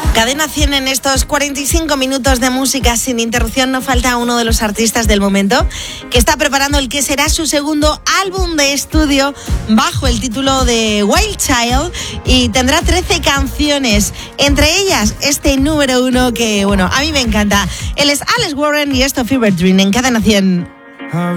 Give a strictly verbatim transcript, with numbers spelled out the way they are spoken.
Cadena cien en estos cuarenta y cinco minutos de música sin interrupción. No falta uno de los artistas del momento que está preparando el que será su segundo álbum de estudio bajo el título de Wild Child y tendrá trece canciones, entre ellas este número uno que, bueno, a mí me encanta. Él es Alex Warren y esto Fever Dream en Cadena cien. How